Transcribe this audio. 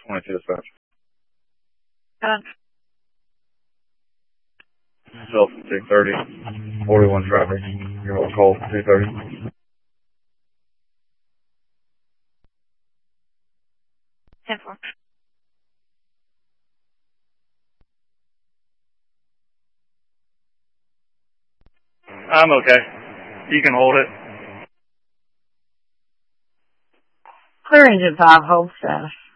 22 dispatch. Done. Self 230. 41 traffic. You're on call 230. 10-4. I'm okay. You can hold it. Clear engine 5, hold status.